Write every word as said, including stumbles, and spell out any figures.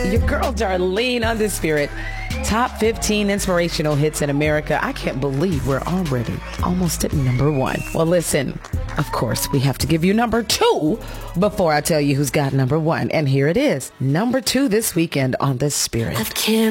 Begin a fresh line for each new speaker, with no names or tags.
Your girl Darlene on the Spirit. Top fifteen inspirational hits in America. I can't believe we're already almost at number one. Well, listen, of course, we have to give you number two before I tell you who's got number one. And here it is. Number two this weekend on the Spirit.